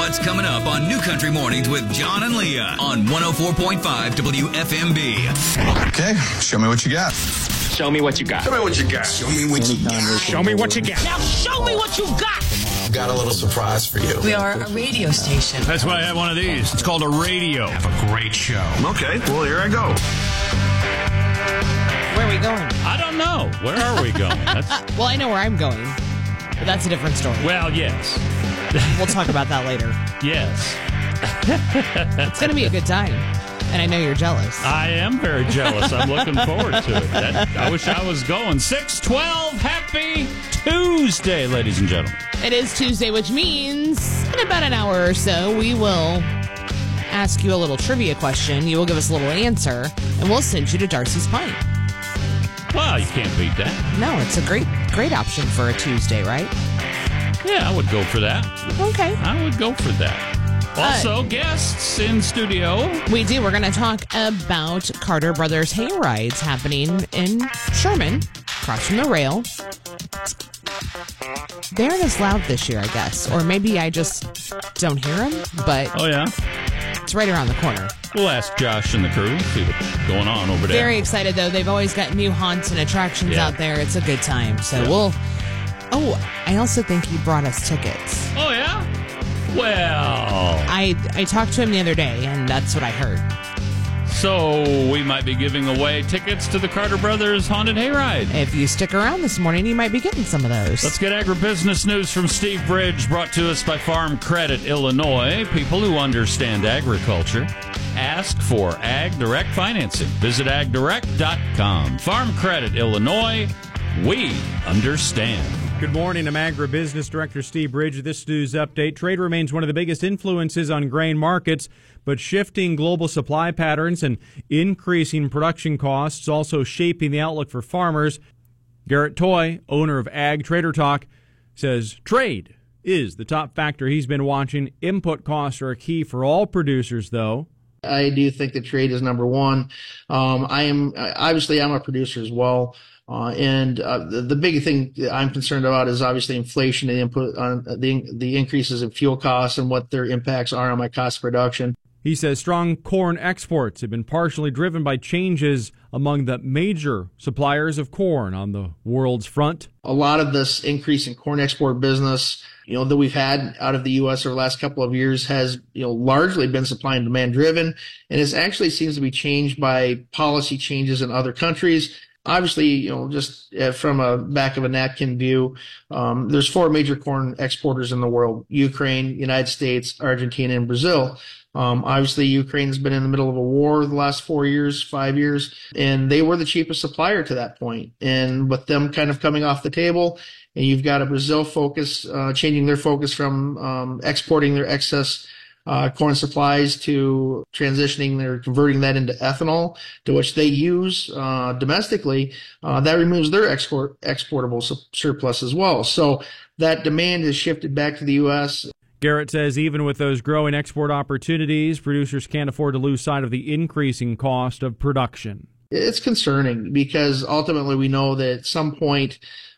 what's coming up on New Country Mornings with John and Leah on 104.5 WFMB. Okay, show me what you got. Show me what you got. Show me what you got. Show me what you got. Show me what you got. Now show me what you got. Got a little surprise for you. We are a radio station. That's why I have one of these. It's called a radio. Have a great show. Okay, well, here I go. Where are we going? I don't know. Where are we going? Well, I know where I'm going, but that's a different story. Well, yes. We'll talk about that later. Yes. It's going to be a good time, and I know you're jealous. I am very jealous. I'm looking forward to it. I wish I was going. 6/12, happy Tuesday, ladies and gentlemen. It is Tuesday, which means in about an hour or so, we will ask you a little trivia question. You will give us a little answer, and we'll send you to Darcy's Pint. Well, you can't beat that. No, it's a great option for a Tuesday, right? Yeah, I would go for that. Okay. I would go for that. Also, guests in studio. We do. We're going to talk about Carter Brothers hay rides happening in Sherman, across from the rail. They aren't as loud this year, I guess. Or maybe I just don't hear them, but Oh, yeah? it's right around the corner. We'll ask Josh and the crew, see what's going on over there. Very excited, though. They've always got new haunts and attractions out there. It's a good time. So we'll... Oh, I also think he brought us tickets. Oh, yeah? Well... I talked to him the other day, and that's what I heard. So we might be giving away tickets to the Carter Brothers Haunted Hayride. If you stick around this morning, you might be getting some of those. Let's get agribusiness news from Steve Bridge, brought to us by Farm Credit Illinois. People who understand agriculture. Ask for Ag Direct financing. Visit agdirect.com. Farm Credit Illinois. We understand. Good morning. I'm Agribusiness Director Steve Bridge. This news update. Trade remains one of the biggest influences on grain markets, but shifting global supply patterns and increasing production costs also shaping the outlook for farmers. Garrett Toy, owner of Ag Trader Talk, says trade is the top factor he's been watching. Input costs are a key for all producers, though. I do think that trade is number one. I'm a producer as well. And the big thing that I'm concerned about is obviously inflation and input on the increases in fuel costs and what their impacts are on my cost of production. He says strong corn exports have been partially driven by changes among the major suppliers of corn on the world's front. A lot of this increase in corn export business, that we've had out of the U.S. over the last couple of years has, largely been supply and demand driven. And it actually seems to be changed by policy changes in other countries. Obviously, just from a back of a napkin view, there's four major corn exporters in the world: Ukraine, United States, Argentina, and Brazil. Obviously, Ukraine has been in the middle of a war the last 5 years, and they were the cheapest supplier to that point. And with them kind of coming off the table, and you've got a Brazil focus, changing their focus from exporting their excess corn supplies to converting that into ethanol, to which they use domestically, that removes their exportable surplus as well. So that demand has shifted back to the U.S. Garrett says even with those growing export opportunities, producers can't afford to lose sight of the increasing cost of production. It's concerning because ultimately we know that at some point,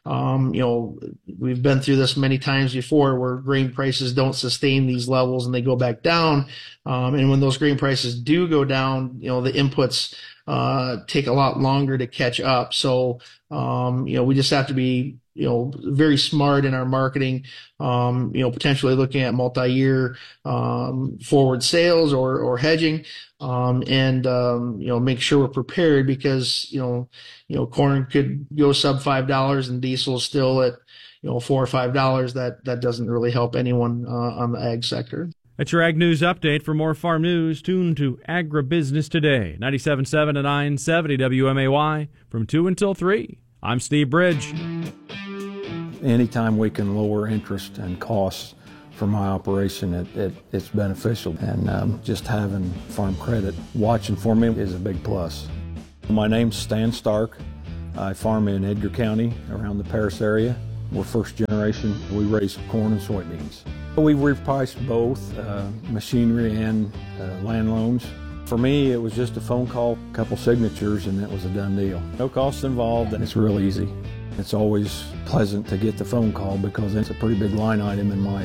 we've been through this many times before where grain prices don't sustain these levels and they go back down. And when those grain prices do go down, the inputs take a lot longer to catch up. So, we just have to be, very smart in our marketing, potentially looking at multi-year forward sales or hedging, and make sure we're prepared because, corn could go sub $5 and diesel is still at, $4 or $5. That doesn't really help anyone on the ag sector. That's your Ag News Update. For more farm news, tune to Agribusiness Today, 97.7 to 970 WMAY from 2 until 3. I'm Steve Bridge. Anytime we can lower interest and costs for my operation, it's beneficial. And just having Farm Credit watching for me is a big plus. My name's Stan Stark. I farm in Edgar County around the Paris area. We're first generation. We raise corn and soybeans. We repriced both machinery and land loans. For me, it was just a phone call, a couple signatures, and it was a done deal. No costs involved, and it's real easy. It's always pleasant to get the phone call because it's a pretty big line item in my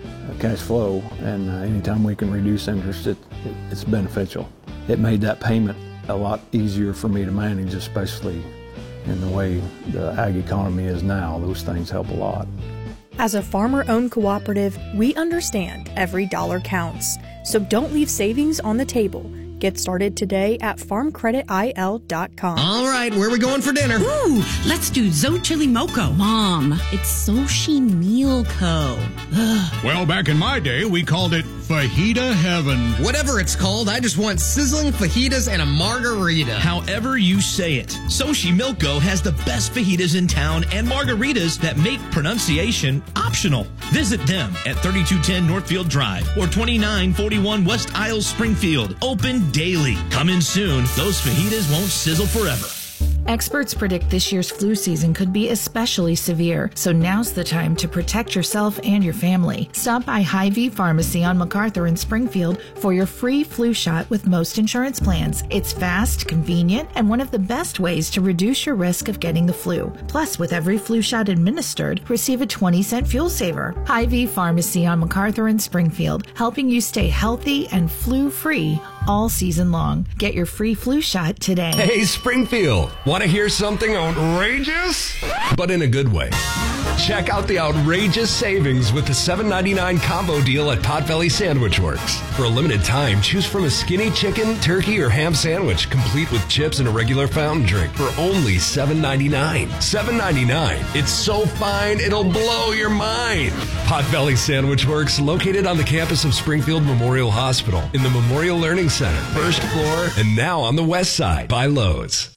cash flow, and anytime we can reduce interest, it's beneficial. It made that payment a lot easier for me to manage, especially in the way the ag economy is now. Those things help a lot. As a farmer-owned cooperative, we understand every dollar counts. So don't leave savings on the table. Get started today at farmcreditil.com. All right, where are we going for dinner? Ooh, let's do Zochili Moco. Mom, it's Soshi Meal Co. Well, back in my day, we called it Fajita Heaven. Whatever it's called, I just want sizzling fajitas and a margarita. However you say it, Soshi Milko has the best fajitas in town and margaritas that make pronunciation optional. Visit them at 3210 Northfield Drive or 2941 West Isles, Springfield. Open daily. Come in soon. Those fajitas won't sizzle forever. Experts predict this year's flu season could be especially severe, so now's the time to protect yourself and your family. Stop by Hy-Vee Pharmacy on MacArthur in Springfield for your free flu shot with most insurance plans. It's fast, convenient, and one of the best ways to reduce your risk of getting the flu. Plus, with every flu shot administered, receive a 20-cent fuel saver. Hy-Vee Pharmacy on MacArthur in Springfield, helping you stay healthy and flu-free all season long. Get your free flu shot today. Hey, Springfield. Want to hear something outrageous? But in a good way. Check out the outrageous savings with the $7.99 combo deal at Potbelly Sandwich Works. For a limited time, choose from a skinny chicken, turkey, or ham sandwich, complete with chips and a regular fountain drink for only $7.99. $7.99. It's so fine, it'll blow your mind. Potbelly Sandwich Works, located on the campus of Springfield Memorial Hospital in the Memorial Learning Center, first floor, and now on the west side by Lowe's.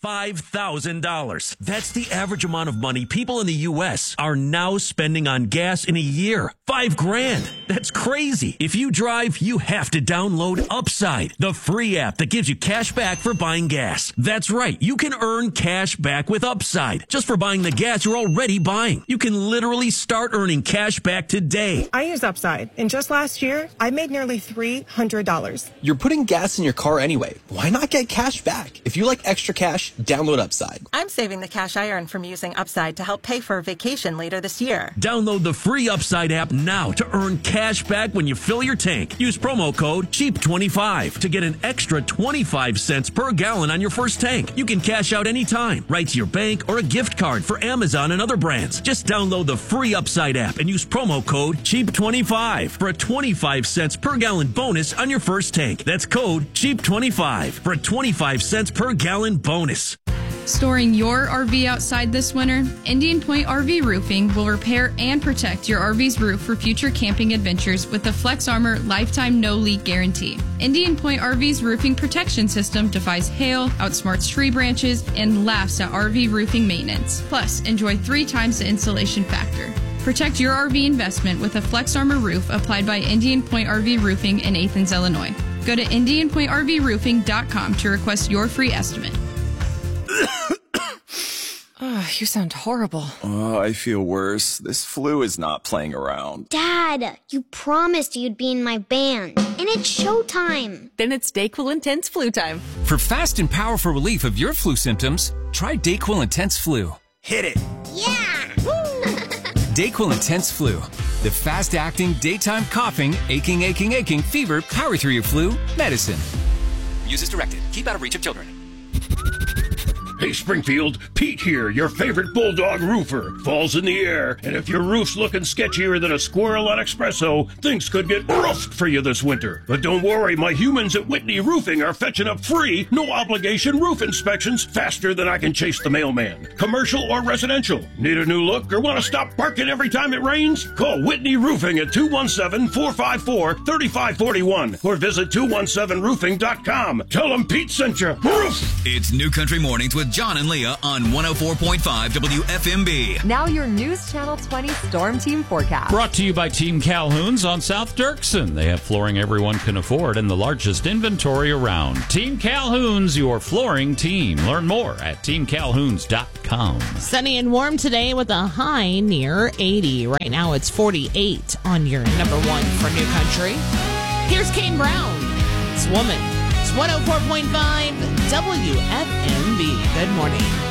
$5,000. That's the average amount of money people in the U.S. are now spending on gas in a year. $5,000. That's crazy. If you drive, you have to download Upside, the free app that gives you cash back for buying gas. That's right. You can earn cash back with Upside just for buying the gas you're already buying. You can literally start earning cash back today. I use Upside, and just last year, I made nearly $300. You're putting gas in your car anyway. Why not get cash back? If you like extra cash, download Upside. I'm saving the cash I earn from using Upside to help pay for a vacation later this year. Download the free Upside app now to earn cash back when you fill your tank. Use promo code CHEAP25 to get an extra 25 cents per gallon on your first tank. You can cash out anytime, right to your bank or a gift card for Amazon and other brands. Just download the free Upside app and use promo code CHEAP25 for a 25 cents per gallon bonus on your first tank. That's code CHEAP25 for a 25 cents per gallon bonus. Storing your RV outside this winter? Indian Point RV Roofing will repair and protect your RV's roof for future camping adventures with the Flex Armor Lifetime No Leak Guarantee. Indian Point RV's roofing protection system defies hail, outsmarts tree branches, and laughs at RV roofing maintenance. Plus, enjoy 3 times the insulation factor. Protect your RV investment with a Flex Armor roof applied by Indian Point RV Roofing in Athens, Illinois. Go to IndianPointRVRoofing.com to request your free estimate. Oh, you sound horrible. Oh, I feel worse. This flu is not playing around. Dad, you promised you'd be in my band, and it's showtime. Then it's DayQuil Intense Flu time. For fast and powerful relief of your flu symptoms, try DayQuil Intense Flu. Hit it. Yeah! DayQuil Intense Flu. The fast-acting, daytime coughing, aching, fever, power through your flu medicine. Use as directed. Keep out of reach of children. Hey, Springfield, Pete here, your favorite Bulldog roofer. Fall's in the air, and if your roof's looking sketchier than a squirrel on espresso, things could get roofed for you this winter. But don't worry, my humans at Whitney Roofing are fetching up free, no-obligation roof inspections faster than I can chase the mailman. Commercial or residential. Need a new look or want to stop barking every time it rains? Call Whitney Roofing at 217-454-3541 or visit 217roofing.com. Tell them Pete sent you. Roof! It's New Country Mornings with John and Leah on 104.5 WFMB. Now your News Channel 20 Storm Team forecast. Brought to you by Team Calhoun's on South Dirksen. They have flooring everyone can afford and the largest inventory around. Team Calhoun's, your flooring team. Learn more at teamcalhouns.com. Sunny and warm today with a high near 80. Right now it's 48 on your number one for New Country. Here's Kane Brown. It's Woman. It's 104.5 WFMB. Good morning.